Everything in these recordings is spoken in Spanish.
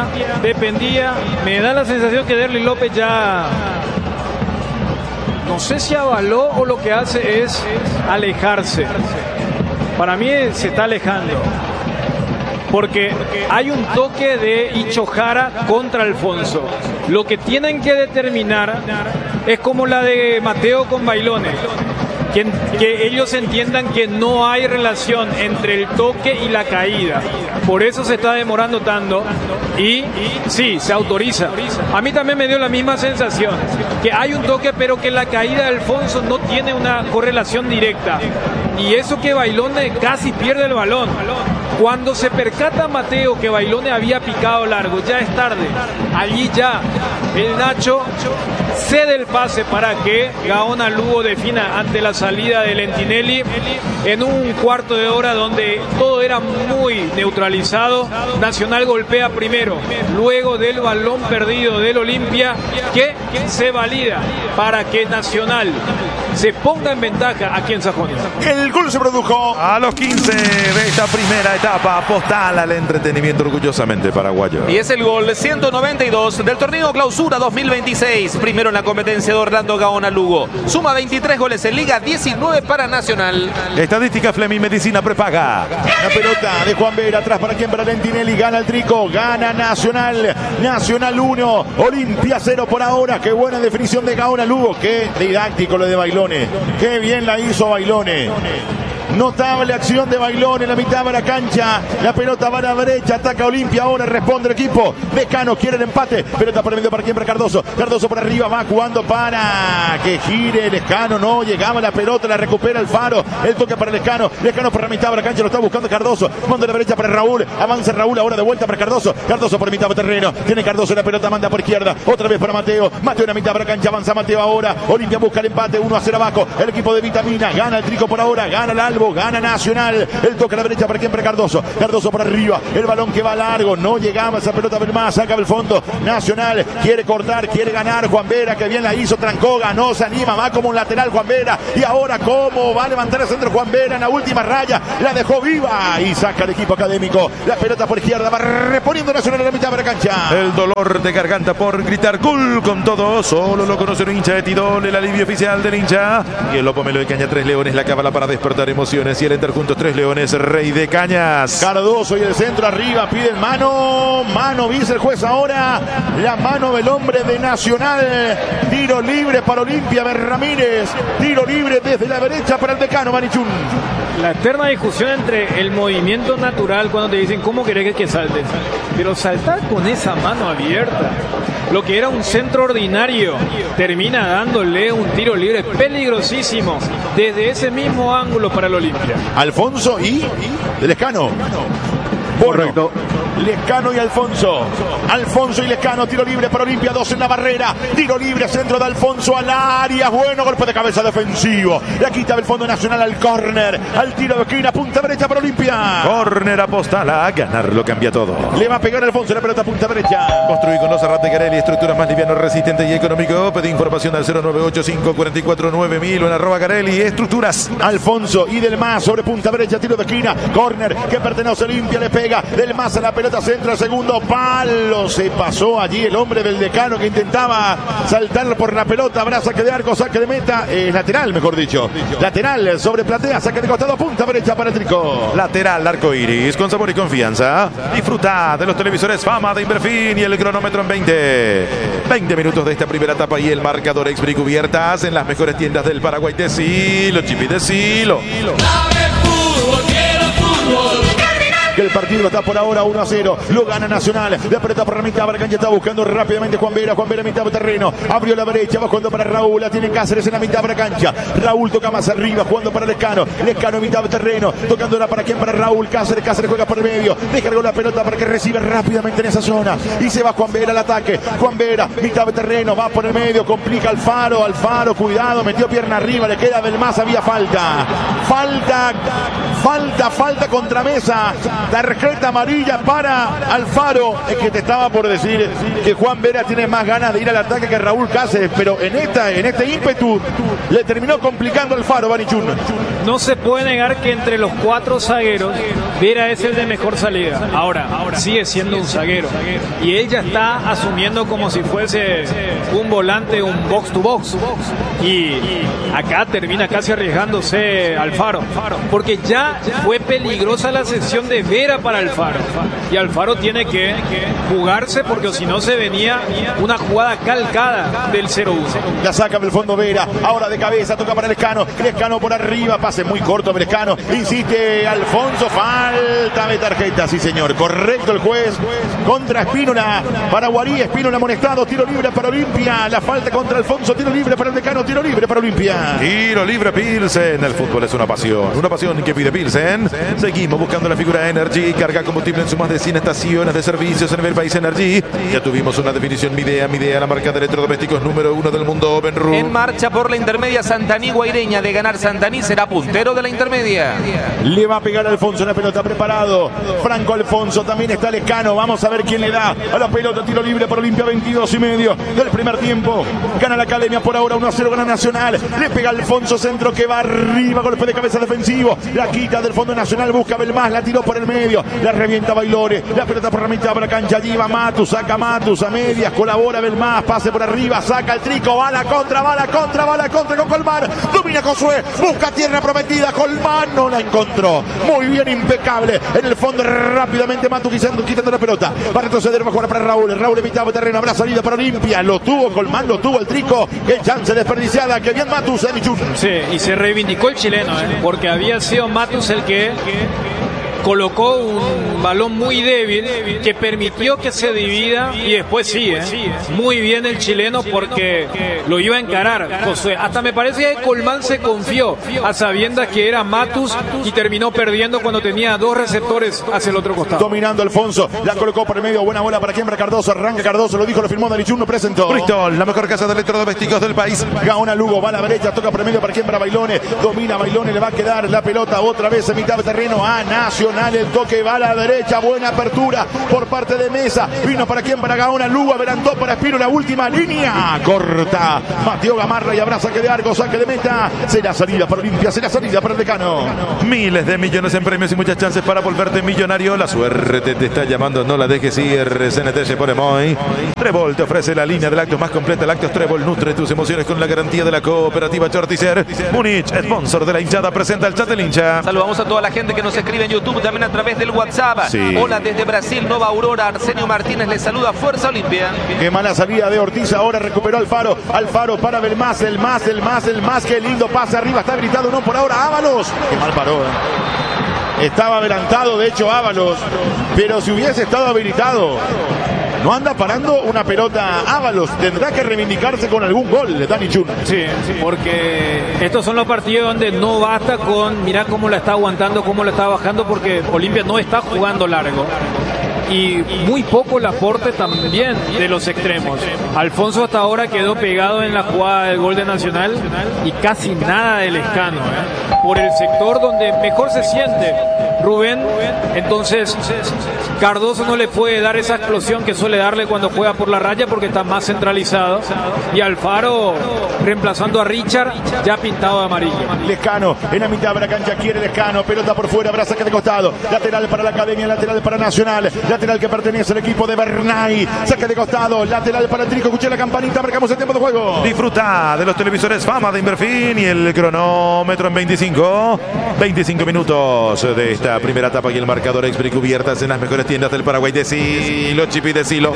dependía. Me da la sensación que Derly López ya, no sé si avaló o lo que hace es alejarse. Para mí se está alejando. Porque hay un toque de Ichohara contra Alfonso. Lo que tienen que determinar es como la de Mateo con Bailone. Que ellos entiendan que no hay relación entre el toque y la caída. Por eso se está demorando tanto. Y sí, se autoriza. A mí también me dio la misma sensación. Que hay un toque, pero que la caída de Alfonso no tiene una correlación directa. Y eso que Bailone casi pierde el balón. Cuando se percata Mateo que Bailone había picado largo, ya es tarde. Allí ya el Nacho cede el pase para que Gaona Lugo defina ante la salida de Lentinelli en un cuarto de hora donde todo era muy neutralizado. Nacional golpea primero, luego del balón perdido del Olimpia, que se valida para que Nacional se ponga en ventaja aquí en Sajonia. El gol se produjo a los 15 de esta primera etapa. Postal al entretenimiento orgullosamente paraguayo. Y es el gol 192 del torneo Clausura 2026. Primero en la competencia de Orlando Gaona Lugo. Suma 23 goles en Liga, 19 para Nacional. Estadística Fleming Medicina prepaga. La pelota de Juan Vera, atrás para quien, para Lentinelli, gana el Trico, gana Nacional. Nacional 1, Olimpia 0 por ahora. Qué buena definición de Gaona Lugo. Qué didáctico lo de Bailone. Qué bien la hizo Bailone. Notable acción de Bailone en la mitad de la cancha. La pelota va a la derecha, ataca Olimpia, ahora responde el equipo. Mecano quiere el empate. Pelota por medio para quien, para Cardoso. Cardoso por arriba, va jugando para que gire Lescano. No llegaba la pelota, la recupera Alfaro. El toque para Lescano. Lescano por la mitad de la cancha, lo está buscando Cardoso. Manda a la derecha para Raúl. Avanza Raúl, ahora de vuelta para Cardoso. Cardoso por mitad de terreno. Tiene Cardoso la pelota, manda por izquierda. Otra vez para Mateo. Mateo en la mitad de la cancha, avanza Mateo ahora. Olimpia busca el empate, 1-0 abajo. El equipo de Vitamina gana el Trico por ahora, gana el Albo, gana Nacional. El toque a la derecha para quien, para Cardoso. Cardoso por arriba. El balón que va largo. No llegaba esa pelota más. Saca del fondo. Nacional quiere cortar, quiere ganar. Juan Vera, que bien la hizo. Trancó, ganó, se anima. Va como un lateral Juan Vera. Y ahora, ¿cómo va a levantar el centro Juan Vera en la última raya? La dejó viva. Y saca el equipo académico. La pelota por izquierda. Va reponiendo Nacional en la mitad de la cancha. El dolor de garganta por gritar gol con todo. Solo lo conoce un hincha de Tidón. El alivio oficial del hincha. Y el Lopo Melo de Caña, 3 leones. La cábala para despertar emociones. Y el Juntos 3 leones, Rey de Cañas. Cardoso y el centro arriba, piden mano. Mano, dice el juez ahora. La mano del hombre de Nacional. Tiro libre para Olimpia Ramírez. Tiro libre desde la derecha para el decano Manichún. La eterna discusión entre el movimiento natural cuando te dicen cómo querés que saltes. Pero saltar con esa mano abierta. Lo que era un centro ordinario termina dándole un tiro libre peligrosísimo desde ese mismo ángulo para el Olimpia. Alfonso y Lescano. Correcto. Lescano y Alfonso. Alfonso y Lescano, tiro libre para Olimpia, 2 en la barrera. Tiro libre, centro de Alfonso al área. Bueno, golpe de cabeza defensivo. La quita del fondo Nacional al córner. Al tiro de esquina, punta derecha para Olimpia. Córner a Postala, ganar lo cambia todo. Le va a pegar Alfonso la pelota punta derecha. Construir con los Arrate Carelli, estructuras más liviano, resistente y económico. Pedí información al 098-544-9000 o en @Carelli Estructuras. Alfonso y Del Mas sobre punta derecha, tiro de esquina. Córner que pertenece a Olimpia, le pega Del Mas a la pelota, centro al segundo palo. Se pasó allí el hombre del decano que intentaba saltar por la pelota. Habrá saque de arco, saque de meta. Lateral, mejor dicho. Lateral sobre platea, saque de costado, punta derecha para el Trico. Lateral, arco iris, con sabor y confianza. Disfruta de los televisores Fama de Inverfin y el cronómetro en 20 minutos de esta primera etapa y el marcador Expri cubiertas en las mejores tiendas del Paraguay. Decilo, Chipi, decilo. Que el partido está por ahora 1-0. Lo gana Nacional. La pelota por la mitad. Barcancha está buscando rápidamente Juan Vera. Juan Vera mitad de terreno. Abrió la derecha. Va jugando para Raúl. La tiene Cáceres en la mitad de la cancha. Raúl toca más arriba. Jugando para Lescano. Lescano mitad de terreno. Tocándola para quién, para Raúl. Cáceres. Cáceres juega por el medio. Descargó la pelota para que reciba rápidamente en esa zona. Y se va Juan Vera al ataque. Juan Vera mitad de terreno. Va por el medio. Complica Alfaro. Alfaro, cuidado. Metió pierna arriba. Le queda Del Mas. Había falta. falta contra Mesa, tarjeta amarilla para Alfaro. Es que te estaba por decir que Juan Vera tiene más ganas de ir al ataque que Raúl Cáceres, pero en este ímpetu le terminó complicando Alfaro, Banichun. No se puede negar que entre los 4 zagueros Vera es el de mejor salida. Ahora sigue siendo un zaguero y él ya está asumiendo como si fuese un volante, un box to box, y acá termina casi arriesgándose Alfaro, porque ya fue peligrosa la sección de Vera para Alfaro, y Alfaro tiene que jugarse porque si no se venía una jugada calcada del 0-1. La saca del fondo Vera, ahora de cabeza, toca para Lescano por arriba, pase muy corto Lescano, insiste Alfonso, falta de tarjeta, sí señor, correcto el juez contra Espínola, para Guarí, Espínola amonestado, tiro libre para Olimpia, la falta contra Alfonso, tiro libre para el Lescano, tiro libre para Olimpia. Tiro libre Pilsen, el fútbol es una pasión que pide Pilsen. Seguimos buscando la figura Energy, carga combustible en sus más de 100 estaciones de servicios en el país Energy. Ya tuvimos una definición Midea, la marca de electrodomésticos número 1 del mundo, Benru. En marcha por la intermedia Santaní Guaireña, de ganar Santaní será puntero de la intermedia. Le va a pegar a Alfonso la pelota, preparado Franco Alfonso, también está Lescano, vamos a ver quién le da a la pelota, tiro libre para Olimpia, 22:30 del primer tiempo, gana la Academia por ahora, 1-0 gana Nacional, le pega Alfonso, centro que va arriba, golpe de cabeza defensivo, la quita del fondo Nacional, busca Belmás, la tiró por el medio, la revienta Bailore, la pelota por la mitad para la cancha, allí va Matus, saca Matus a medias, colabora Belmás, pase por arriba, saca el Trico, va a la contra con Colmán, domina Josué, busca tierra prometida, Colmán no la encontró, muy bien, impecable, en el fondo rápidamente Matus quitando la pelota, va a retroceder, va a jugar para Raúl en mitad de terreno, habrá salida para Olimpia, lo tuvo Colmán, lo tuvo el Trico, qué chance desperdiciada, que bien Matus, Sí, y se reivindicó el chileno, porque había sido Matus el que colocó un balón muy débil que permitió que se divida y después muy bien el chileno porque lo iba a encarar Josué. Hasta me parece que Colmán se confió a sabiendas que era Matus y terminó perdiendo cuando tenía 2 receptores hacia el otro costado. Dominando Alfonso, la colocó por el medio, buena bola para quien, para Cardoso, arranca Cardoso, lo dijo, lo firmó Danichun, lo presentó. Bristol, la mejor casa de electrodomésticos del país. Gaona Lugo, va a la derecha, toca por el medio para quien, para Bailone, domina Bailone, le va a quedar la pelota otra vez en mitad de terreno a Nacional, el toque va a la derecha, buena apertura por parte de Mesa, vino para quien, para Gaona Lugo, adelantó para Espino, la última línea, corta, Mateo Gamarra y habrá saque de arco, saque de meta, será salida para Olimpia, será salida para el Decano. Miles de millones en premios y muchas chances para volverte millonario, la suerte te está llamando, no la dejes ir, CNT se pone muy. Trébol te ofrece la línea de lácteos más completa, Lácteos Trébol, nutre tus emociones con la garantía de la cooperativa Chorticer. Múnich, sponsor de la hinchada, presenta el chat del hincha. Saludamos a toda la gente que nos escribe en YouTube, también a través del WhatsApp. Sí. Hola desde Brasil, Nova Aurora, Arsenio Martínez les saluda, Fuerza Olimpia. Qué mala salida de Ortiz, ahora recuperó Alfaro para Belmás, el más, qué lindo pase arriba, está habilitado, no por ahora, Ábalos, qué mal paró, Estaba adelantado, de hecho, Ábalos, pero si hubiese estado habilitado, no anda parando una pelota Ábalos, tendrá que reivindicarse con algún gol de Danichun. Sí, porque estos son los partidos donde no basta con mirá cómo la está aguantando, cómo la está bajando, porque Olimpia no está jugando largo. Y muy poco el aporte también de los extremos. Alfonso hasta ahora quedó pegado en la jugada del gol de Nacional y casi nada de Lescano, por el sector donde mejor se siente Rubén. Entonces Cardoso no le puede dar esa explosión que suele darle cuando juega por la raya porque está más centralizado, y Alfaro reemplazando a Richard ya pintado de amarillo. Lescano en la mitad de la cancha, quiere Lescano, pelota por fuera, habrá saque de costado, lateral para la Academia, lateral para Nacional, lateral que pertenece al equipo de Bernay, saque de costado, lateral para el Trico, escuché la campanita, marcamos el tiempo de juego. Disfruta de los televisores Fama de Inverfin y el cronómetro en 25 minutos de esta primera etapa y el marcador Express cubiertas en las mejores tiendas del Paraguay. Decilo, Chipi, decilo.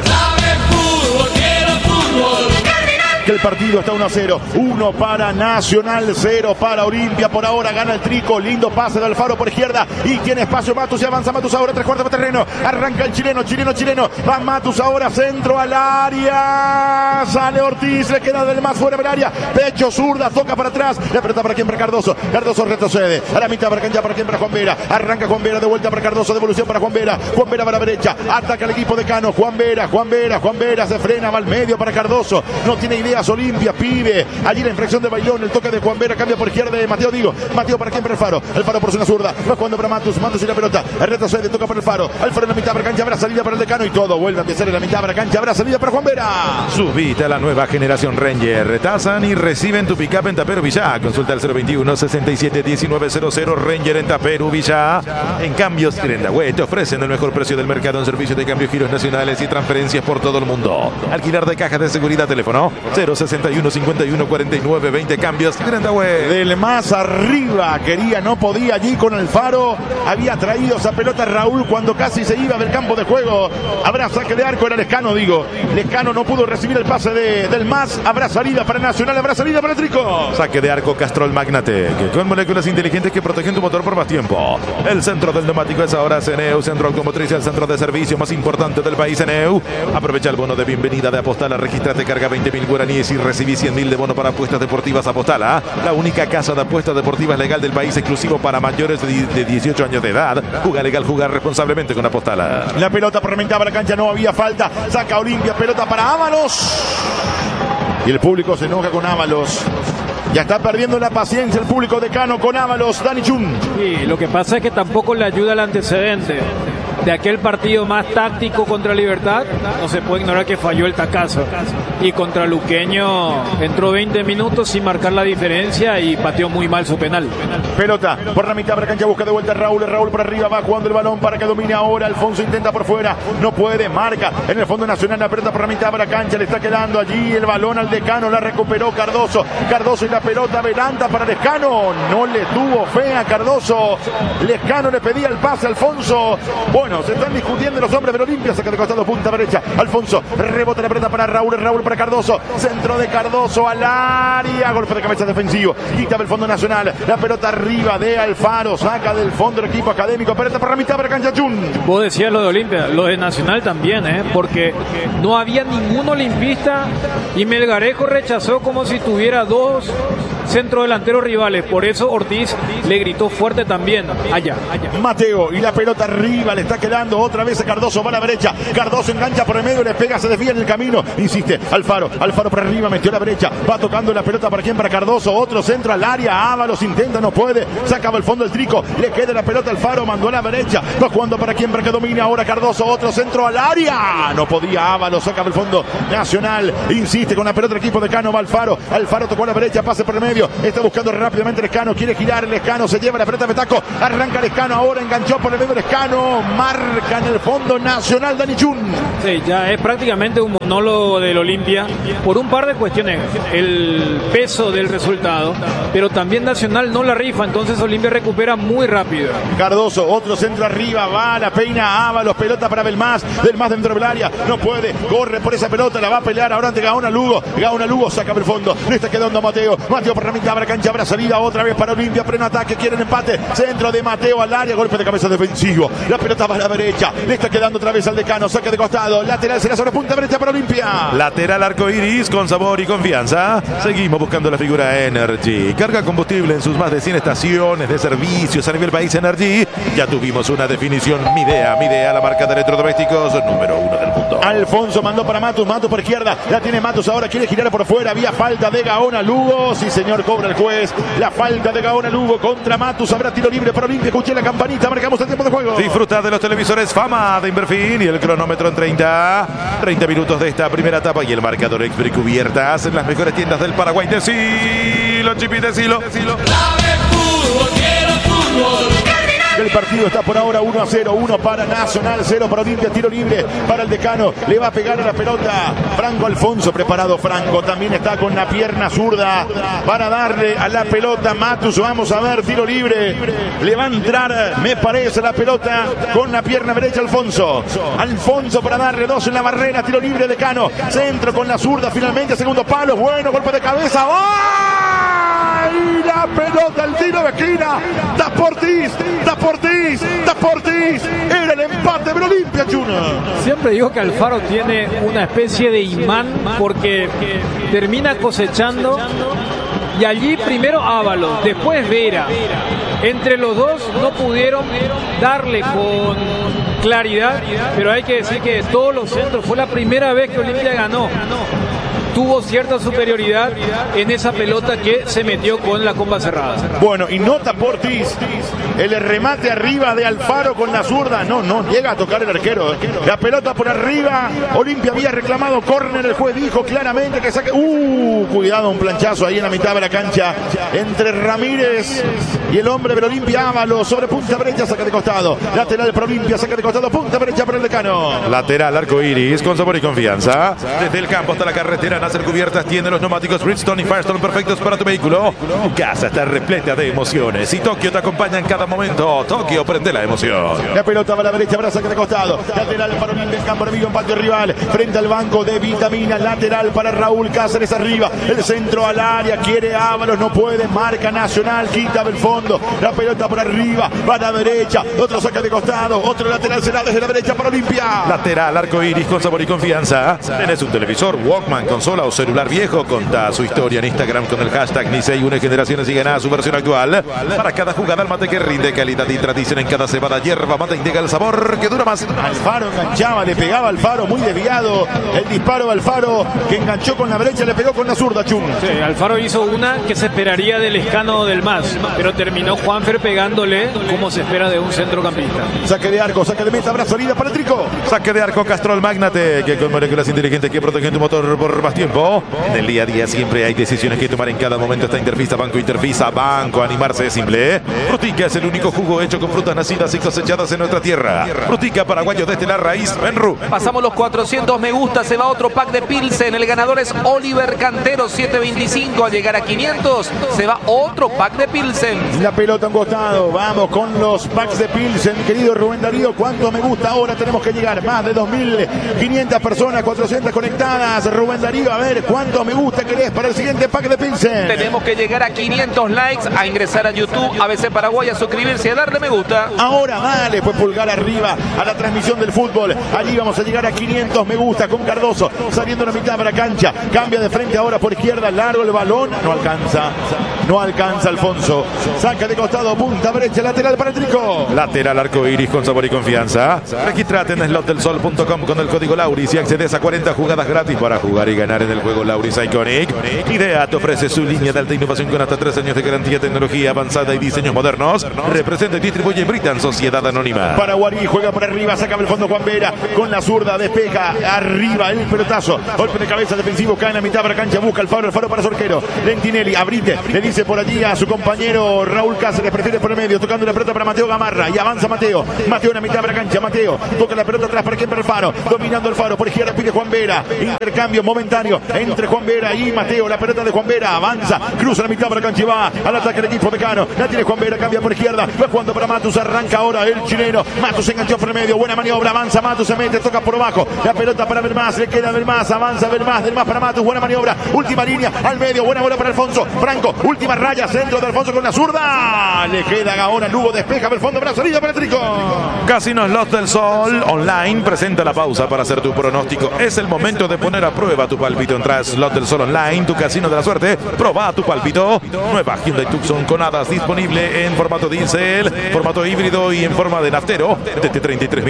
Que el partido está 1-0, 1 para Nacional, 0 para Olimpia, por ahora gana el Trico, lindo pase de Alfaro por izquierda y tiene espacio Matus y avanza Matus ahora, 3/4 de terreno, arranca el chileno, va Matus ahora, centro al área, sale Ortiz, le queda del más fuera del área, pecho zurda, toca para atrás, la pelota para quien, para Cardoso retrocede, a la mitad para cancha, para quien, para Juan Vera, arranca Juan Vera, de vuelta para Cardoso, devolución para Juan Vera para la derecha, ataca el equipo de Cano, Juan Vera, se frena, va al medio para Cardoso, no tiene idea Díaz, Olimpia, pibe. Allí la infracción de Bailón, el toque de Juan Vera, cambia por izquierda de Mateo, Mateo para quien para el Faro por zona zurda, va jugando para Matus y la pelota, retrocede, toca para el Faro en la mitad para cancha, habrá salida para el Decano y todo vuelve a empezar en la mitad para cancha, habrá salida para Juan Vera. Subite a la nueva generación Ranger, tasan y reciben tu pick-up en Taperu Villá. Consulta al 021-67-1900 Ranger en Taperu Villá. En cambios, Grendahue te ofrecen el mejor precio del mercado en servicios de cambio, giros nacionales y transferencias por todo el mundo. Alquilar de cajas de seguridad, teléfono 061-51-49-20. Cambios, Grendahue. Del más arriba, quería, no podía allí con el Faro. Había traído esa pelota Raúl cuando casi se iba del campo de juego. Habrá saque de arco, era Lescano, Lescano no pudo recibir el pase del más. Habrá salida para Nacional, habrá salida para el Trico. Saque de arco Castrol Magnate, que con moléculas inteligentes que protegen tu motor por más tiempo. El centro del neumático es ahora CNEU, centro automotriz, el centro de servicio más importante del país, CNEU. Aprovecha el bono de bienvenida de Apostala, registrate, carga 20.000 guaraníes y recibí 100.000 de bono para apuestas deportivas. Apostala, la única casa de apuestas deportivas legal del país, exclusivo para mayores de 18 años de edad. Juega legal, jugar responsablemente con Apostala. La pelota por la cancha, no había falta. Saca Olimpia, pelota para Ábalos. Y el público se enoja con Ábalos. Ya está perdiendo la paciencia el público Decano con Ábalos, Dani Chun. Sí, lo que pasa es que tampoco le ayuda el antecedente de aquel partido más táctico contra Libertad. No se puede ignorar que falló el tacazo. Y contra Luqueño entró 20 minutos sin marcar la diferencia y pateó muy mal su penal. Pelota por la mitad de la cancha, busca de vuelta Raúl por arriba, va jugando el balón para que domine ahora. Alfonso intenta por fuera, no puede, marca en el fondo Nacional, la pelota por la mitad de la cancha, le está quedando allí el balón al Decano, la recuperó Cardoso y la pelota adelanta para Lescano, no le tuvo fe a Cardoso. Lescano le pedía el pase a Alfonso. Bueno, se están discutiendo los hombres de Olimpia, saca de costado, punta derecha, Alfonso, rebota la pelota para Raúl para Cardoso, centro de Cardoso al área, golpe de cabeza defensivo, quita del fondo Nacional, la pelota arriba de Alfaro, saca del fondo el equipo académico, pelota por la mitad para cancha Chun. Vos decías lo de Olimpia, lo de Nacional también, porque no había ningún olimpista y Melgarejo rechazó como si tuviera dos centrodelanteros rivales, por eso Ortiz le gritó fuerte también, allá. Mateo y la pelota arriba, le está quedando otra vez a Cardoso, va a la derecha, Cardoso engancha por el medio, le pega, se desvía en el camino, insiste, Alfaro por arriba, metió la derecha, va tocando la pelota para quién, para Cardoso, otro centro al área, Ábalos intenta, no puede, sacaba el fondo el Trico, le queda la pelota Alfaro, mandó a la derecha, va jugando para quién, para que domine ahora Cardoso, otro centro al área, no podía Ábalos, sacaba el fondo Nacional, insiste con la pelota el equipo de Cano, va Alfaro tocó a la derecha, pase por el medio, está buscando rápidamente Lescano, quiere girar Lescano, se lleva la pelota de taco, arranca Lescano, ahora enganchó por el medio Lescano, marca en el fondo Nacional, Dani Chun. Sí, ya es prácticamente un monólogo del Olimpia por un par de cuestiones, el peso del resultado, pero también Nacional no la rifa, entonces Olimpia recupera muy rápido. Cardoso, otro centro arriba, va, la peina Ábalos, pelota para Belmás dentro del área, no puede, corre por esa pelota, la va a pelear ahora ante Gaona Lugo, saca el fondo, le está quedando Mateo por la mitad de la cancha, habrá salida otra vez para Olimpia, pleno ataque, quieren empate, centro de Mateo al área, golpe de cabeza defensivo, la pelota va a la derecha, le está quedando otra vez al Decano, saque de costado, lateral, será sobre punta derecha para Olimpia. Lateral arcoiris con sabor y confianza. Seguimos buscando la figura Energy. Carga combustible en sus más de 100 estaciones de servicios a nivel país. Energy. Ya tuvimos una definición. Midea, la marca de electrodomésticos número 1 del mundo. Alfonso mandó para Matus por izquierda, la tiene Matus, ahora quiere girar por fuera, había falta de Gaona Lugo, sí señor, cobra el juez, la falta de Gaona Lugo contra Matus, habrá tiro libre para Olimpia, escuché la campanita, marcamos el tiempo de juego. Disfruta de los televisores Fama de Inverfin y el cronómetro en 30 minutos de esta primera etapa y el marcador Express cubiertas en las mejores tiendas del Paraguay. Decilo, Chipi, decilo. El partido está por ahora 1-0, 1 para Nacional, 0 para Olimpia, tiro libre para el Decano, le va a pegar a la pelota Franco Alfonso, preparado Franco, también está con la pierna zurda para darle a la pelota Matus, vamos a ver, tiro libre, le va a entrar, me parece, la pelota con la pierna derecha Alfonso para darle 2 en la barrera, tiro libre Decano, centro con la zurda, finalmente, segundo palo, bueno, golpe de cabeza, ¡oh! Y la pelota, el tiro de esquina, Taportiz, era el empate de Olimpia, Chuna. Siempre digo que Alfaro tiene una especie de imán porque termina cosechando y allí primero Ábalos, después Vera. Entre los dos no pudieron darle con claridad, pero hay que decir que todos los centros, fue la primera vez que Olimpia ganó. tuvo cierta superioridad en esa pelota que se metió con la comba cerrada. Bueno, y nota por Ortiz, el remate arriba de Alfaro con la zurda, no llega a tocar el arquero. La pelota por arriba, Olimpia había reclamado córner, el juez dijo claramente que saque. Cuidado, un planchazo ahí en la mitad de la cancha entre Ramírez y el hombre de Olimpia, Ábalos, sobre punta derecha, saca de costado. Lateral para Olimpia, saca de costado, punta derecha para el decano. Lateral arco iris con sabor y confianza. Desde el campo hasta la carretera, Nasser Cubiertas tiene los neumáticos Bridgestone y Firestone perfectos para tu vehículo. Tu casa está repleta de emociones y Tokio te acompaña en cada momento. Tokio, prende la emoción. La pelota va a la derecha, para saque de costado. Lateral para Olimpia, campo enemigo, empate rival. Frente al banco de Vitamina, lateral para Raúl Cáceres arriba. El centro al área, quiere Ábalos, no puede. Marca Nacional, quita del fondo. La pelota por arriba, va a la derecha. Otro saque de costado, otro lateral será desde la derecha para Olimpia. Lateral arco iris con sabor y confianza. Tenés un televisor, Walkman, consola o celular viejo. Contá su historia en Instagram con el hashtag Nisei une generaciones y ganá su versión actual. Para cada jugada el mate que rinde, calidad y tradición en cada cebada, hierba mate integra el sabor que dura más. Alfaro enganchaba, le pegaba Alfaro, muy desviado. El disparo de Alfaro que enganchó con la derecha, le pegó con la zurda, Chum. Sí, Alfaro hizo una que se esperaría del Lescano del MAS, pero terminó Juanfer pegándole como se espera de un centrocampista. Saque de arco, saque de meta, abrazo salida para el Trico. Saque de arco Castrol Magnate, que con moléculas inteligentes que protegen tu motor por más tiempo. En el día a día siempre hay decisiones que tomar en cada momento. Está Interfisa, Banco, animarse es simple. Frutica es el único jugo hecho con frutas nacidas y cosechadas en nuestra tierra. Frutica paraguayo desde la raíz, Benru. Pasamos los 400 me gusta, se va otro pack de Pilsen. El ganador es Oliver Cantero, 725. Al llegar a 500, se va otro pack de Pilsen. La pelota a un costado, vamos con los packs de Pilsen, querido Rubén Darío. ¿Cuánto me gusta ahora? Tenemos que llegar más de 2.500 personas, 400 conectadas. Rubén Darío, a ver, ¿cuánto me gusta querés para el siguiente pack de Pilsen? Tenemos que llegar a 500 likes, a ingresar a YouTube, ABC Paraguay, a suscribirse y a darle me gusta. Ahora dale, pues pulgar arriba a la transmisión del fútbol. Allí vamos a llegar a 500 me gusta con Cardoso saliendo en la mitad de la cancha. Cambia de frente ahora por izquierda, largo el balón, no alcanza Alfonso. Saca de costado, punta derecha, lateral para el Trico. Lateral arco iris con sabor y confianza. Registrate en slotdelsol.com con el código Lauris y accedes a 40 jugadas gratis para jugar y ganar en el juego Lauris Iconic. IDEA te ofrece su línea de alta innovación con hasta 3 años de garantía, tecnología avanzada y diseños modernos. Representa y distribuye Britan Sociedad Anónima. Paraguarí juega por arriba, saca el fondo Juan Vera con la zurda, despeja arriba el pelotazo. Golpe de cabeza defensivo, cae en la mitad de la cancha, busca el faro para su arquero. Lentinelli, abrite, le dice por allí a su compañero Raúl Cáceres, prefiere por el medio, tocando la pelota para Mateo Gamarra y avanza Mateo en la mitad de la cancha, Mateo toca la pelota atrás para quien para el Faro, dominando el Faro, por izquierda pide Juan Vera, intercambio momentáneo entre Juan Vera y Mateo, la pelota de Juan Vera, avanza, cruza la mitad de la cancha y va al ataque del equipo decano, la tiene Juan Vera, cambia por izquierda, va jugando para Matus, arranca ahora el chileno, Matus se enganchó por el medio, buena maniobra, avanza Matus, se mete, toca por abajo, la pelota para Vermás, le queda Vermás, avanza Vermás, del más para Matus, buena maniobra, última línea, al medio, buena bola para Alfonso, Franco, última raya, centro de Alfonso con la zurda, le queda Gaona, Lugo despeja del fondo, para salida para el Trico. Casinos Los del Sol Online presenta la pausa para hacer tu pronóstico. Es el momento de poner a prueba tu pálpito. Entra a Slot del Sol Online, tu casino de la suerte. Proba tu pálpito. Nueva Hyundai Tucson con hadas disponible en formato diésel, formato híbrido y en forma de naftero. Desde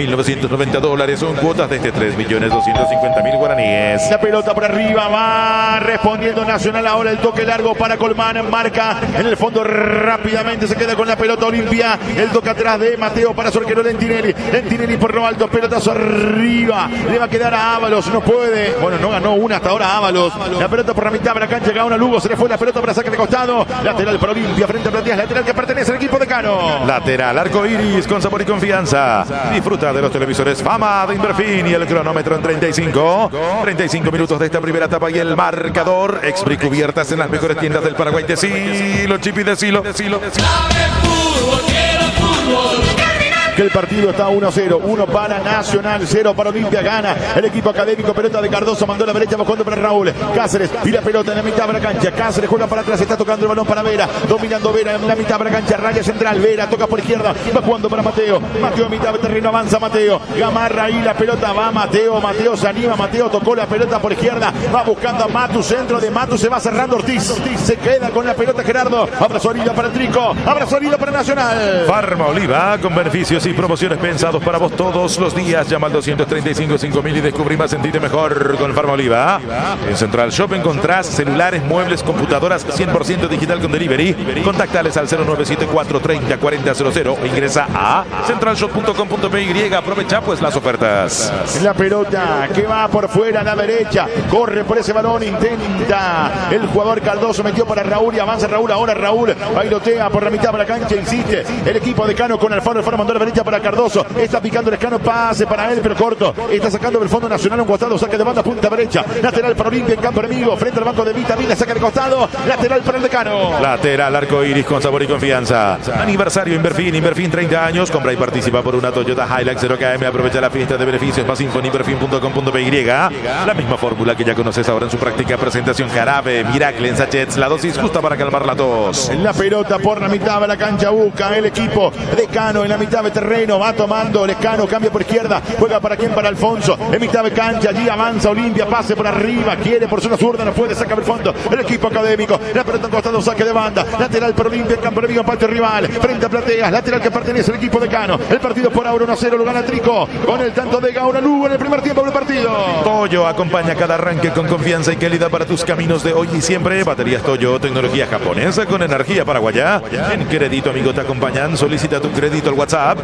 $33.990 son cuotas desde 3.250.000 guaraníes. La pelota por arriba va respondiendo Nacional. Ahora el toque largo para Colmán. Marca en el fondo rápidamente. Se queda con la pelota Olimpia. El toque atrás de Mateo para su arquero Lentinelli. Lentinelli por lo alto. Pelotazo arriba. Le va a quedar a Ábalos. No puede. Bueno, no ganó una hasta ahora Ábalos. La pelota por la mitad de la cancha. Gaona Lugo. Se le fue la pelota para saque de costado. Lateral para Olimpia. Frente a Platías. Lateral que pertenece al equipo de Cano. Lateral arco iris con sabor y confianza. Disfruta de los televisores Fama de Inverfin y el cronómetro en 35 minutos de esta primera etapa y el marcador. Expri cubiertas en las mejores tiendas del Paraguay. Decilo, Chipi, decilo. Que el partido está 1-0, 1 para Nacional, 0 para Olimpia, gana el equipo académico. Pelota de Cardoso, mandó a la derecha, buscando para Raúl Cáceres, y la pelota en la mitad de la cancha. Cáceres juega para atrás, está tocando el balón para Vera, dominando Vera en la mitad de la cancha, raya central, Vera toca por izquierda, va jugando para Mateo en mitad de terreno, avanza Mateo, Gamarra ahí la pelota, va Mateo se anima, Mateo tocó la pelota por izquierda, va buscando a Matus, centro de Matus, se va cerrando Ortiz se queda con la pelota Gerardo, abrazo Oliva para el Trico, abrazo Oliva para Nacional. Farma Oliva con beneficios y promociones pensados para vos todos los días. Llama al 235-5000 y descubrí más, sentite mejor con Farma Oliva. En Central Shop encontrás celulares, muebles, computadoras 100% digital con delivery. Contactales al 0974304000 o ingresa a centralshop.com.py. Aprovecha pues las ofertas. La pelota que va por fuera a la derecha, corre por ese balón, intenta el jugador Cardoso, metió para Raúl y avanza Raúl. Ahora Raúl bailotea por la mitad de la cancha, insiste el equipo de Cano con Alfaro mandó a la derecha para Cardoso, está picando el Escano, pase para él pero corto, está sacando del fondo Nacional un costado, saque de banda, punta derecha, lateral para Olimpia en campo enemigo, frente al banco de Vitamina, saca de costado, lateral para el de Cano. Lateral arco iris con sabor y confianza. Aniversario Inverfin 30 años, compra y participa por una Toyota Hilux 0KM, aprovecha la fiesta de beneficios, más info en inverfin.com.py. La misma fórmula que ya conoces ahora en su práctica presentación, jarabe Miracle en sachets, la dosis justa para calmar la tos. La pelota por la mitad de la cancha busca el equipo de Cano en la mitad de terreno, va tomando el Escano, cambia por izquierda, juega para quién, para Alfonso, en mitad de cancha, allí avanza Olimpia, pase por arriba, quiere por zona zurda, no puede, saca el fondo, el equipo académico, la pelota en costado, saque de banda, lateral para Olimpia, en campo enemigo, parte rival, frente a Plateas, lateral que pertenece al equipo de Cano, el partido por ahora 1-0, lo gana Trico, con el tanto de Gaona Lugo en el primer tiempo del partido. Toyo acompaña cada arranque con confianza y calidad para tus caminos de hoy y siempre. Baterías Toyo, tecnología japonesa con energía paraguaya. En Crédito Amigo te acompañan. Solicita tu crédito al WhatsApp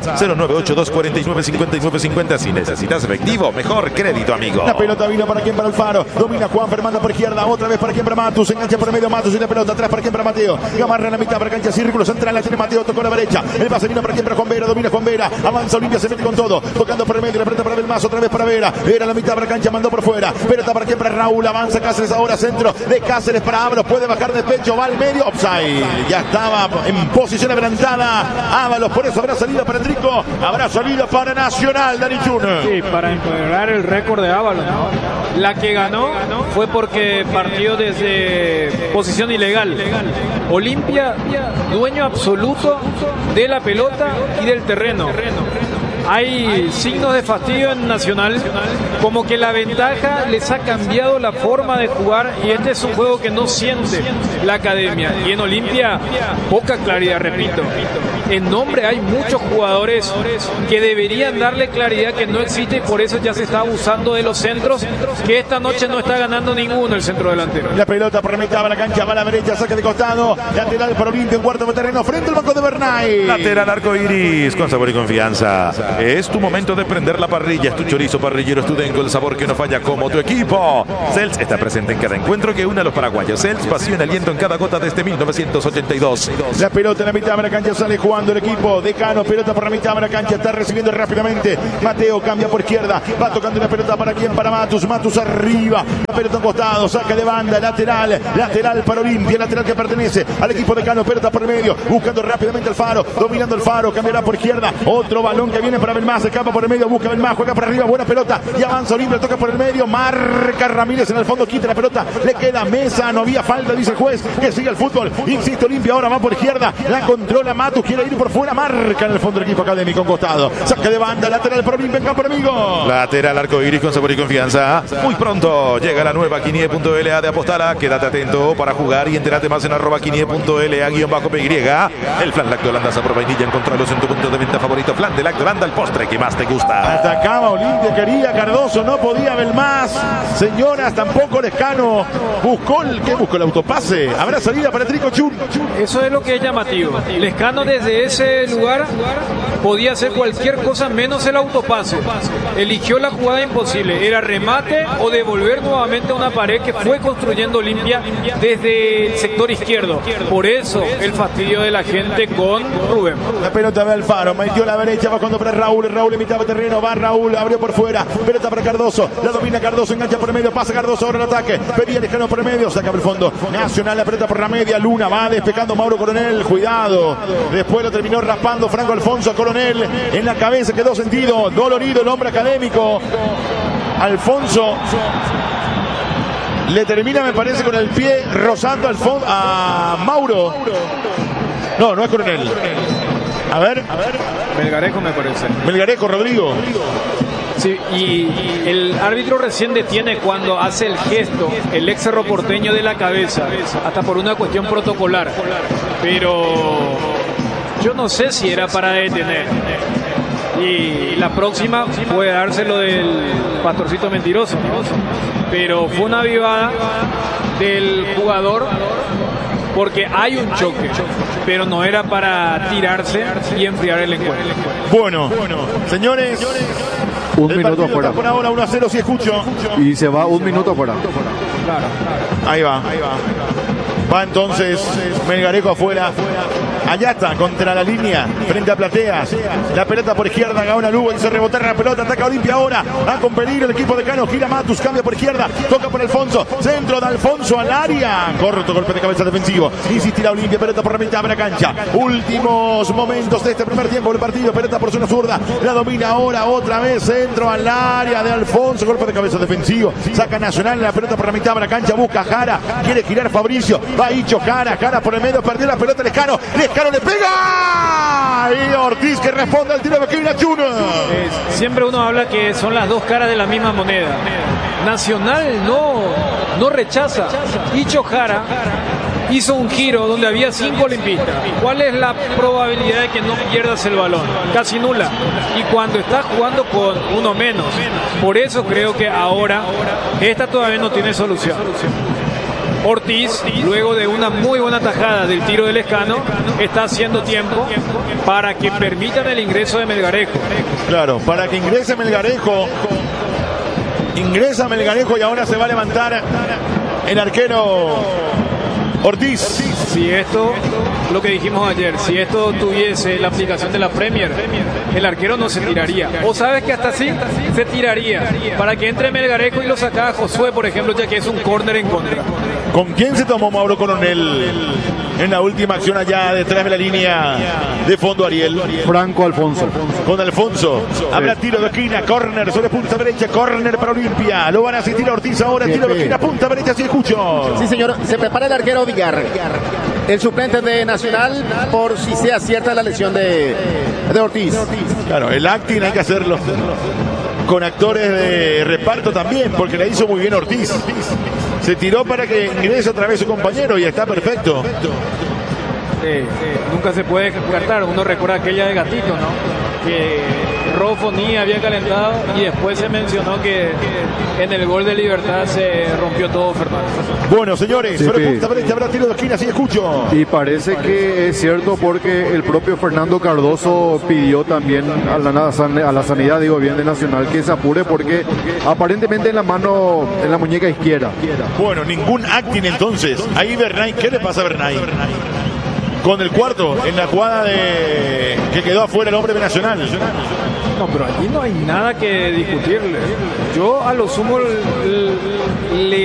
098-249-5950. Si necesitas efectivo, mejor Crédito Amigo. La pelota vino para quien, para Alfaro, domina Juan Fernando por izquierda, otra vez para quien, para Matus, engancha por el medio Matus y la pelota atrás para quien, para Mateo, Gamarra en la mitad para cancha, círculo central, la tiene Mateo, tocó la derecha, el pase vino para quien, para Juan Vera, domina Juan Vera, avanza Olimpia, se mete con todo, tocando por el medio, la pelota para Belmas, otra vez para Vera, Vera en la mitad para cancha, mandó por fuera, pelota para quien, para Raúl, avanza Cáceres ahora, centro de Cáceres para Ábalos, puede bajar de pecho, va al medio, offside, ya estaba en posición adelantada Ábalos, por eso habrá salida para Trico, habrá salida para Nacional, Dani Chun. Sí, para empeorar el récord de Ábalos, ¿no? La que ganó fue porque partió desde posición ilegal. Olimpia, dueño absoluto de la pelota y del terreno. Hay signos de fastidio en Nacional, como que la ventaja les ha cambiado la forma de jugar y este es un juego que no siente la academia. Y en Olimpia, poca claridad, repito. En nombre hay muchos jugadores que deberían darle claridad que no existe y por eso ya se está abusando de los centros, que esta noche no está ganando ninguno el centro delantero. La pelota por mitad de la cancha, va a la derecha, saque de costado, lateral para Olimpia en cuarto de terreno, frente al banco de Bernay. Lateral arco iris con sabor y confianza. Es tu momento de prender la parrilla, es tu chorizo parrillero, es tu dengo, el sabor que no falla como tu equipo. Cels está presente en cada encuentro que une a los paraguayos. Cels, pasión, aliento en cada gota desde 1982. La pelota en la mitad de la cancha, sale jugando el equipo de Cano, pelota por la mitad de la cancha, está recibiendo rápidamente Mateo, cambia por izquierda, va tocando una pelota para quién, para Matus, Matus arriba, la pelota en costado, saca de banda, lateral para Olimpia, lateral que pertenece al equipo de Cano, pelota por el medio, buscando rápidamente el Faro, dominando el Faro, cambiará por izquierda, otro balón que viene para Belmas, se escapa por el medio, busca Belmas, juega por arriba, buena pelota y avanza Olimpia, toca por el medio, marca Ramírez en el fondo, quita la pelota, le queda Mesa, no había falta, dice el juez, que sigue el fútbol, insiste Olimpia, ahora va por izquierda, la controla Matus, quiere ir por fuera, marca en el fondo el equipo académico en costado, saca de banda, lateral para Olimpia en campo enemigo. Lateral arco iris con sabor y confianza. Muy pronto llega la nueva Quinie.la de Apostala, quédate atento para jugar y enterate más en @Quinie.la_PY. El flan Lactolanda sabor vainilla, encontralos en tu punto de venta favorito. Flan de Lactolanda, el postre que más te gusta. Atacaba Olimpia, quería Cardoso, no podía Belmas, señoras, tampoco Lescano, buscó el autopase, habrá salida para Trico Chun. Eso es lo que es llamativo. Lescano desde ese lugar podía hacer cualquier cosa menos el autopase. Eligió la jugada imposible, era remate o devolver nuevamente a una pared que fue construyendo Olimpia desde el sector izquierdo. Por eso el fastidio de la gente con Rubén. La pelota de Alfaro, metió a la derecha, va cuando para Raúl en mitad de terreno, va Raúl, abrió por fuera, pelota para Cardoso, la domina Cardoso, engancha por el medio, pasa Cardoso, ahora el ataque, pedía Lescano por el medio, saca por el fondo, Nacional, la pelota por la media, Luna, va despejando Mauro Coronel, cuidado, después lo terminó raspando Franco Alfonso Coronel, en la cabeza quedó sentido, dolorido el hombre académico, Alfonso le termina, me parece, con el pie rozando a Mauro, no es Coronel. A ver. Melgarejo me parece. Melgarejo, Rodrigo. Sí, y el árbitro recién detiene cuando hace el gesto, el ex Cerro Porteño de la cabeza, hasta por una cuestión protocolar. Pero yo no sé si era para detener. Y la próxima puede darse lo del pastorcito mentiroso, ¿no? Pero fue una avivada del jugador porque hay un choque, pero no era para tirarse y enfriar el encuentro. Bueno, señores, Un el minuto partido afuera. está por ahora 1-0 si escucho. Y se va un minuto afuera. Ahí va. Va entonces Melgarejo afuera. Allá está, contra la línea, frente a Plateas. La pelota por izquierda, Gaona Lugo, dice rebotar la pelota, ataca Olimpia ahora. Va con peligro el equipo de Cano, gira Matus, cambia por izquierda, toca por Alfonso, centro de Alfonso al área. Corto, golpe de cabeza defensivo. Insistirá Olimpia, pelota por la mitad de la cancha. Últimos momentos de este primer tiempo del partido, pelota por zona zurda. La domina ahora otra vez, centro al área de Alfonso, golpe de cabeza defensivo. Saca Nacional, la pelota por la mitad de la cancha, busca Jara, quiere girar Fabricio. Va Icho Jara por el medio, perdió la pelota Lescano le pega. Y Ortiz que responde al tiro de esquina, Chuno. Siempre uno habla que son las dos caras de la misma moneda. Nacional no rechaza. Icho Jara hizo un giro donde había 5 olimpistas. ¿Cuál es la probabilidad de que no pierdas el balón? Casi nula. Y cuando estás jugando con uno menos. Por eso creo que ahora esta todavía no tiene solución. Ortiz, luego de una muy buena tajada del tiro del Lescano, está haciendo tiempo para que permitan el ingreso de Melgarejo. Claro, para que ingrese Melgarejo. Ingresa Melgarejo y ahora se va a levantar el arquero Ortiz. Si esto, lo que dijimos ayer, si esto tuviese la aplicación de la Premier, el arquero no se tiraría. O sabes que hasta así se tiraría para que entre Melgarejo y lo saca a Josué, por ejemplo, ya que es un córner en contra. ¿Con quién se tomó Mauro Coronel en la última acción allá detrás de la línea de fondo, Ariel? Franco Alfonso. Con Alfonso. Habrá tiro de esquina, córner sobre punta derecha, córner para Olimpia. Lo van a asistir a Ortiz ahora, tiro de esquina, punta derecha, si escucho. Sí, señor, se prepara el arquero Villar, el suplente de Nacional, por si sea cierta la lesión de Ortiz. Claro, el acting hay que hacerlo con actores de reparto también, porque la hizo muy bien Ortiz. Se tiró para que ingrese otra vez su compañero y está perfecto. Nunca se puede descartar. Uno recuerda aquella de Gatito, ¿no? Que Rofo ni había calentado y después se mencionó que en el gol de Libertad se rompió todo Fernando. Bueno, señores, Sí, sobre sí. punta derecha habrá tiro de esquina, si escucho. Y parece que es cierto porque el propio Fernando Cardoso pidió también a la sanidad, digo bien, de Nacional que se apure porque aparentemente en la mano, en la muñeca izquierda. Bueno, ningún acting entonces. Ahí Bernay, ¿qué le pasa a Bernay? Con el cuarto, en la jugada de que quedó afuera el hombre de Nacional. No, pero allí no hay nada que discutirle. Yo a lo sumo le